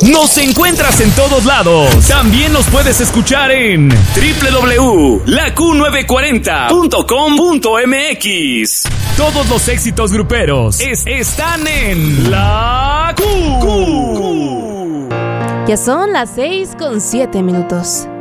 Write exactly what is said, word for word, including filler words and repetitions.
Nos encuentras en todos lados. También nos puedes escuchar en doble u doble u doble u punto la Q novecientos cuarenta punto com punto m x. Todos los éxitos gruperos es, están en La Q. Ya son las seis con siete minutos.